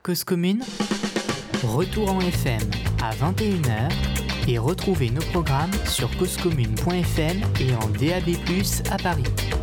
Cause commune, retour en FM à 21h et retrouvez nos programmes sur causecommune.fm et en DAB+, à Paris.